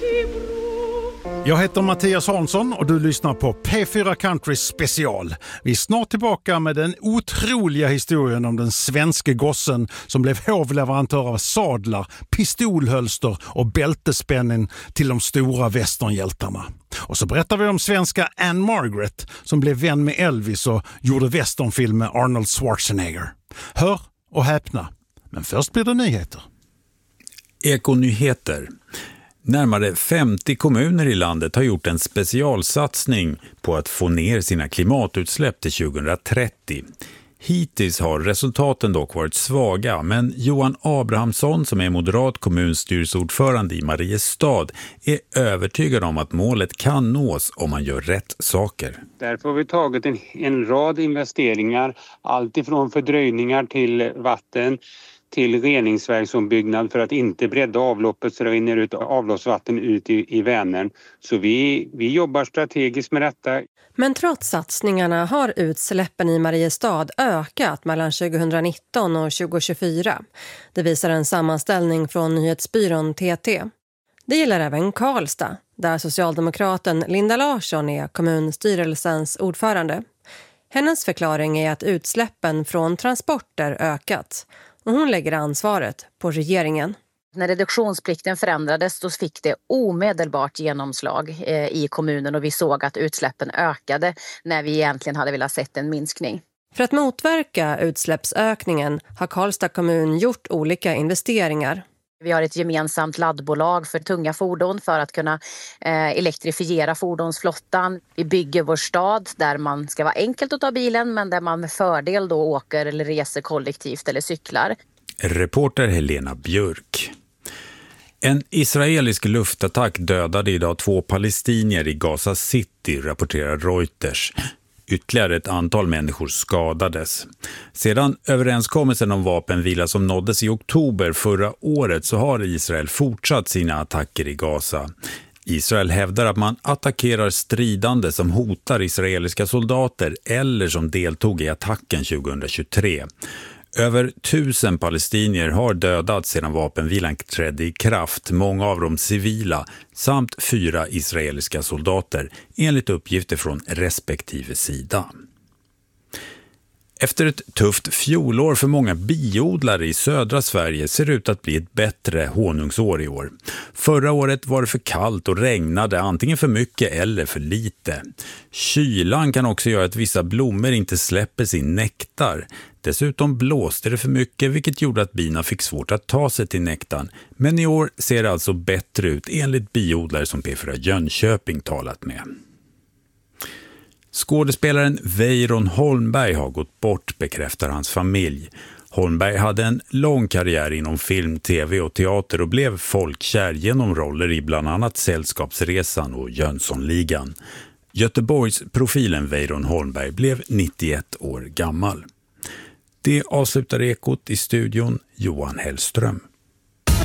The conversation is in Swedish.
Jag heter Mattias Hansson och du lyssnar på P4 Country special. Vi är snart tillbaka med den otroliga historien om den svenska gossen som blev hovleverantör av sadlar, pistolhölster och bältespänning till de stora westernhjältarna. Och så berättar vi om svenska Anne Margaret som blev vän med Elvis och gjorde westernfilm med Arnold Schwarzenegger. Hör och häpna, men först blir det nyheter. Ekonyheter. Närmare 50 kommuner i landet har gjort en specialsatsning på att få ner sina klimatutsläpp till 2030. Hittills har resultaten dock varit svaga, men Johan Abrahamsson som är moderat kommunstyrelseordförande i Mariestad är övertygad om att målet kan nås om man gör rätt saker. Därför har vi tagit en rad investeringar, allt ifrån fördröjningar till vatten till reningsverksombyggnad för att inte bredda avloppet så det rinner ut avloppsvatten ut i Vänern. Så vi jobbar strategiskt med detta. Men trots satsningarna har utsläppen i Mariestad ökat mellan 2019 och 2024. Det visar en sammanställning från nyhetsbyrån TT. Det gäller även Karlstad, där socialdemokraten Linda Larsson är kommunstyrelsens ordförande. Hennes förklaring är att utsläppen från transporter ökat. Och hon lägger ansvaret på regeringen. När reduktionsplikten förändrades då fick det omedelbart genomslag i kommunen och vi såg att utsläppen ökade när vi egentligen hade velat sett en minskning. För att motverka utsläppsökningen har Karlstad kommun gjort olika investeringar. Vi har ett gemensamt laddbolag för tunga fordon för att kunna elektrifiera fordonsflottan. Vi bygger vår stad där man ska vara enkelt att ta bilen men där man med fördel då åker eller reser kollektivt eller cyklar. Reporter Helena Björk. En israelisk luftattack dödade idag 2 palestinier i Gaza City, rapporterar Reuters. Ytterligare ett antal människor skadades. Sedan överenskommelsen om vapenvila som nåddes i oktober förra året så har Israel fortsatt sina attacker i Gaza. Israel hävdar att man attackerar stridande som hotar israeliska soldater eller som deltog i attacken 2023. Över 1000 palestinier har dödats sedan vapenvilan trädde i kraft, många av dem civila, samt 4 israeliska soldater, enligt uppgifter från respektive sida. Efter ett tufft fjolår för många biodlare i södra Sverige ser det ut att bli ett bättre honungsår i år. Förra året var det för kallt och regnade antingen för mycket eller för lite. Kylan kan också göra att vissa blommor inte släpper sin nektar. Dessutom blåste det för mycket vilket gjorde att bina fick svårt att ta sig till nektarn. Men i år ser det alltså bättre ut enligt biodlare som P4 Jönköping talat med. Skådespelaren Weiron Holmberg har gått bort, bekräftar hans familj. Holmberg hade en lång karriär inom film, tv och teater och blev folkkär genom roller i bland annat Sällskapsresan och Jönssonligan. Göteborgs profilen Weiron Holmberg blev 91 år gammal. Det avslutar Ekot, i studion Johan Hellström.